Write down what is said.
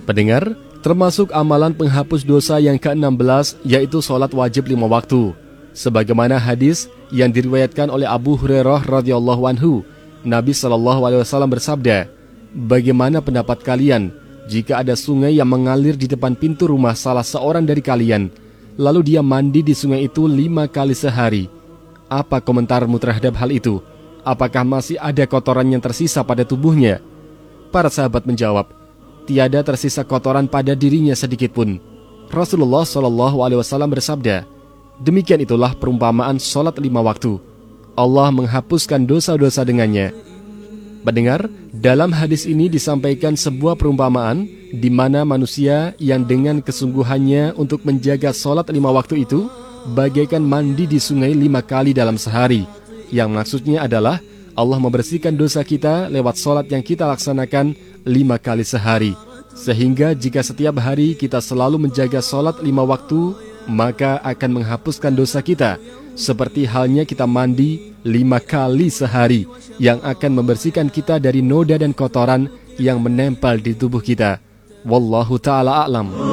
Pendengar, termasuk amalan penghapus dosa yang ke-16 yaitu sholat wajib 5 waktu. Sebagaimana hadis yang diriwayatkan oleh Abu Hurairah radhiyallahu anhu, Nabi SAW bersabda, "Bagaimana pendapat kalian jika ada sungai yang mengalir di depan pintu rumah salah seorang dari kalian, lalu dia mandi di sungai itu 5 kali sehari? Apa komentarmu terhadap hal itu? Apakah masih ada kotoran yang tersisa pada tubuhnya?" Para sahabat menjawab, "Tiada tersisa kotoran pada dirinya sedikit pun." Rasulullah SAW bersabda, "Demikian itulah perumpamaan sholat 5 waktu. Allah menghapuskan dosa-dosa dengannya." Pendengar, dalam hadis ini disampaikan sebuah perumpamaan di mana manusia yang dengan kesungguhannya untuk menjaga sholat 5 waktu itu bagaikan mandi di sungai 5 kali dalam sehari. Yang maksudnya adalah Allah membersihkan dosa kita lewat sholat yang kita laksanakan 5 kali sehari. Sehingga jika setiap hari kita selalu menjaga sholat 5 waktu, maka akan menghapuskan dosa kita, seperti halnya kita mandi 5 kali sehari, yang akan membersihkan kita dari noda dan kotoran yang menempel di tubuh kita. Wallahu ta'ala a'lam.